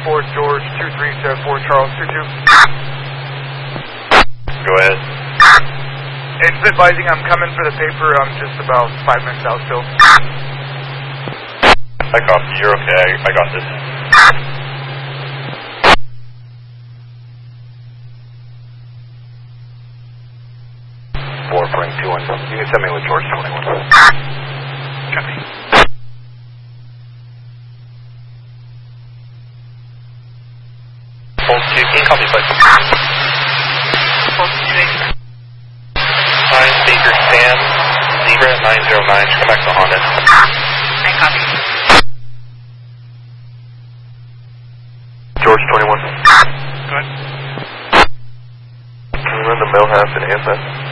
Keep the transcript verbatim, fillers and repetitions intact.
four George, two three seven four Charles, two two. Go ahead. It's advising I'm coming for the paper. I'm just about five minutes out still. I copy. You're okay. I, I got this. four, bring two one. You can send me with George twenty-one. Copy. Hold two, can you copy please? Hold two. Nine Baker Sam, Zebra nine zero nine, come back to Honda. I copy. George twenty-one. Go ahead. Can you run the mail half and A F S?